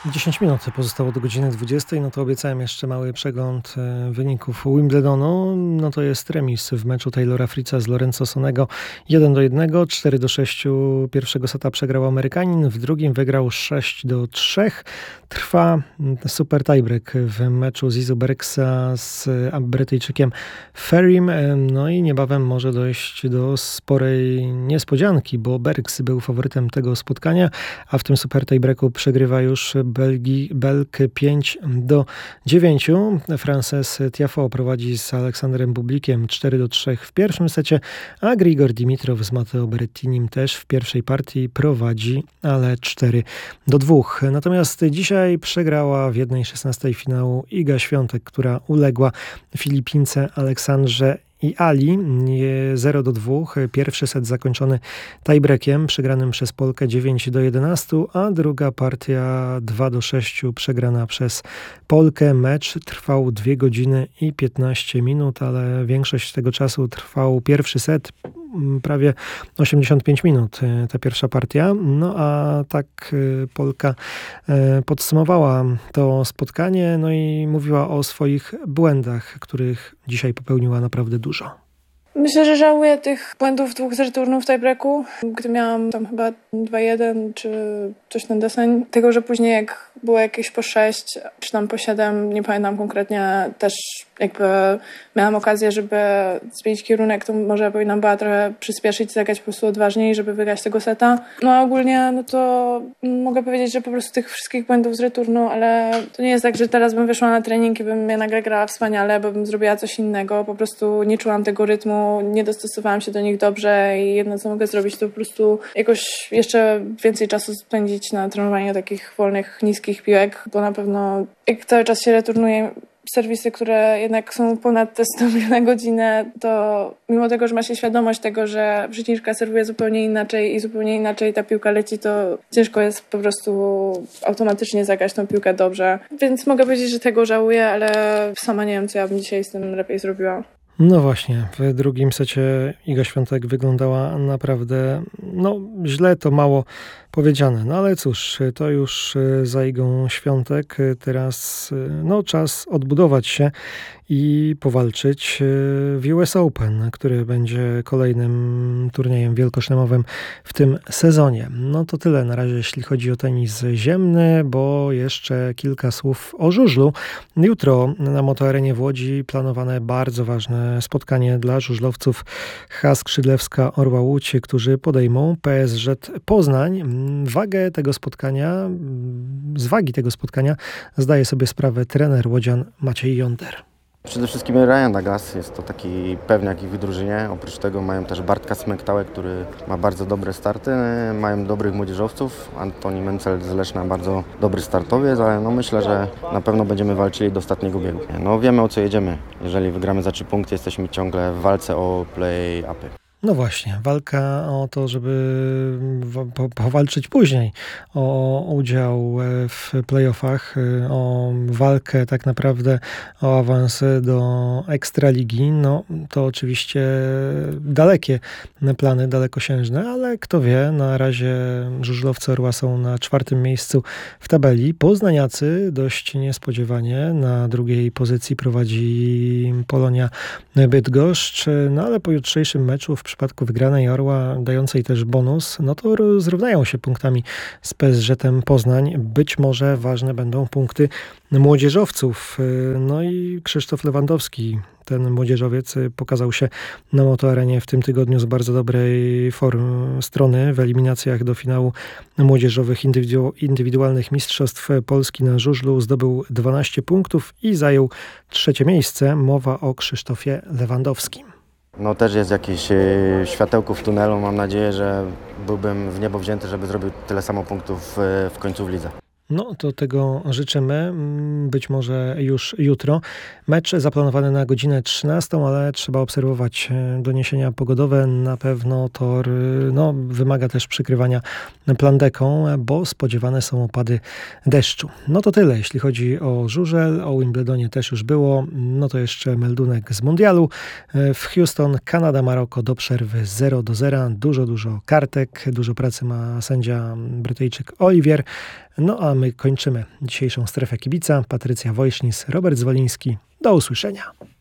10 minut pozostało do godziny 20, no to obiecałem jeszcze mały przegląd wyników Wimbledonu. No to jest remis w meczu Taylora Fritza z Lorenzo Sonego 1-1, 4-6 pierwszego seta przegrał Amerykanin, w drugim wygrał 6-3. Trwa super tiebreak w meczu Zizu Bergsa z Brytyjczykiem Ferrim, no i niebawem może dojść do sporej niespodzianki, bo Bergs był faworytem tego spotkania, a w tym super tiebreaku przegrywa już Belg 5-9. Frances Tiafoe prowadzi z Aleksandrem Bublikiem 4-3 w pierwszym secie, a Grigor Dimitrow z Matteo Berrettinim też w pierwszej partii prowadzi, ale 4-2. Natomiast dzisiaj przegrała w 1/16 finału Iga Świątek, która uległa Filipince Aleksandrze i Ali 0-2. Pierwszy set zakończony tiebreakiem przegranym przez Polkę 9-11, a druga partia 2-6 przegrana przez Polkę. Mecz trwał 2 godziny i 15 minut, ale większość tego czasu trwał pierwszy set, prawie 85 minut ta pierwsza partia. No a tak Polka podsumowała to spotkanie, no i mówiła o swoich błędach, których dzisiaj popełniła naprawdę dużo. Myślę, że żałuję tych błędów 2 z returnu w tiebreaku, gdy miałam tam chyba 2-1 czy coś na deseń. Tego, że później jak było jakieś po 6 czy tam po 7, nie pamiętam konkretnie, też jakby miałam okazję, żeby zmienić kierunek, to może powinnam była trochę przyspieszyć, zagrać po prostu odważniej, żeby wygrać tego seta. No a ogólnie, no to mogę powiedzieć, że po prostu tych wszystkich błędów z returnu, ale to nie jest tak, że teraz bym wyszła na trening i bym jednak grała wspaniale, bo bym zrobiła coś innego. Po prostu nie czułam tego rytmu, nie dostosowałam się do nich dobrze i jedno, co mogę zrobić, to po prostu jakoś jeszcze więcej czasu spędzić na trenowaniu takich wolnych, niskich piłek, bo na pewno jak cały czas się returnuje serwisy, które jednak są ponad te 100 mil na godzinę, to mimo tego, że ma się świadomość tego, że przeciwniczka serwuje zupełnie inaczej i zupełnie inaczej ta piłka leci, to ciężko jest po prostu automatycznie zagrać tą piłkę dobrze. Więc mogę powiedzieć, że tego żałuję, ale sama nie wiem, co ja bym dzisiaj z tym lepiej zrobiła. No właśnie, w drugim secie Iga Świątek wyglądała naprawdę, źle to mało powiedziane. No ale cóż, to już za Igą Świątek. Teraz czas odbudować się i powalczyć w US Open, który będzie kolejnym turniejem wielkoszlemowym w tym sezonie. No to tyle na razie, jeśli chodzi o tenis ziemny, bo jeszcze kilka słów o żużlu. Jutro na Motoarenie w Łodzi planowane bardzo ważne spotkanie dla żużlowców HA Skrzydlewska Orła Łódź, którzy podejmą PSŻ Poznań. Z wagi tego spotkania zdaje sobie sprawę trener łodzian Maciej Jonder. Przede wszystkim Ryan Dagas jest to taki pewniak ich w drużynie. Oprócz tego mają też Bartka Smektałę, który ma bardzo dobre starty. Mają dobrych młodzieżowców. Antoni Mencel z Leszna bardzo dobry startowiec, ale myślę, że na pewno będziemy walczyli do ostatniego biegu. Wiemy, o co jedziemy. Jeżeli wygramy za 3 punkty, jesteśmy ciągle w walce o play-upy. No właśnie, walka o to, żeby powalczyć później o udział w playoffach, o walkę tak naprawdę o awans do Ekstraligi. No to oczywiście dalekie plany, dalekosiężne, ale kto wie, na razie żużlowcy Orła są na 4. miejscu w tabeli. Poznaniacy dość niespodziewanie na 2. pozycji prowadzi Polonia Bydgoszcz, no ale po jutrzejszym meczu w przypadku wygranej Orła, dającej też bonus, no to zrównają się punktami z PSŻ-em Poznań. Być może ważne będą punkty młodzieżowców. No i Krzysztof Lewandowski, ten młodzieżowiec, pokazał się na Motoarenie w tym tygodniu z bardzo dobrej strony. W eliminacjach do finału młodzieżowych indywidualnych mistrzostw Polski na żużlu zdobył 12 punktów i zajął 3. miejsce. Mowa o Krzysztofie Lewandowskim. Też jest jakieś światełko w tunelu. Mam nadzieję, że byłbym w niebo wzięty, żeby zrobił tyle samo punktów w końcu w lidze. No to tego życzymy, być może już jutro. Mecz zaplanowany na godzinę 13, ale trzeba obserwować doniesienia pogodowe. Na pewno tor wymaga też przykrywania plandeką, bo spodziewane są opady deszczu. No to tyle, jeśli chodzi o żużel. O Wimbledonie też już było. No to jeszcze meldunek z mundialu. W Houston, Kanada, Maroko do przerwy 0-0. Dużo kartek, dużo pracy ma sędzia Brytyjczyk Olivier. No a my kończymy dzisiejszą Strefę Kibica. Patrycja Wojsznis, Robert Zwoliński. Do usłyszenia.